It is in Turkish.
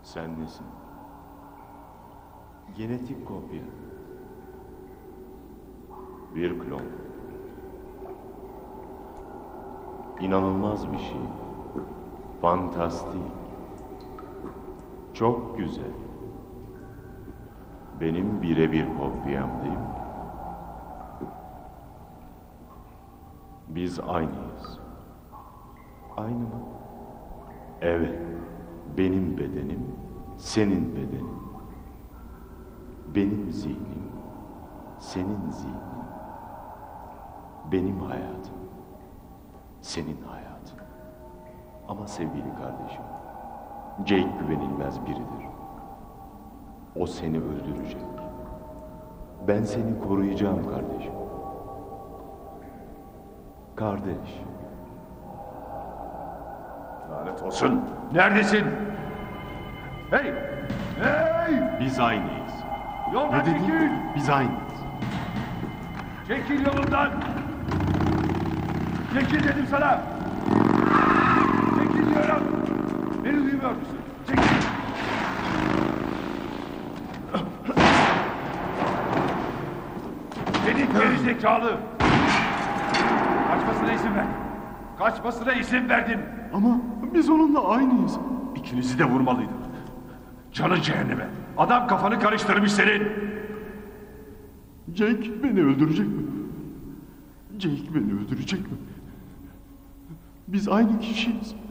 Sen nesin? Genetik kopya. Bir klon. İnanılmaz bir şey. Fantastik. Çok güzel. Benim birebir kopyam değil mi? Biz aynıyız. Aynı mı? Evet. Benim bedenim, senin bedenin. Benim zihnim, senin zihnin. Benim hayatım, senin hayatın. Ama sevgili kardeşim, Jake güvenilmez biridir. O seni öldürecek. Ben seni koruyacağım kardeşim. Kardeş. Lanet olsun. Neredesin? Hey! Hey! Biz aynıyız. Yoldan çekil! Biz aynıyız. Çekil yolundan! Çekil dedim sana! Çekil diyorum! Beni duymuyor musun? Çekil! Seni geri zekalı! Kaçmasına izin ver! Kaçmasına izin verdin! Ama biz onunla aynıyız. İkinizi de vurmalıydım. Canın cehenneme! Adam kafanı karıştırmış senin! Jake beni öldürecek mi? Jake beni öldürecek mi? Biz aynı kişiyiz.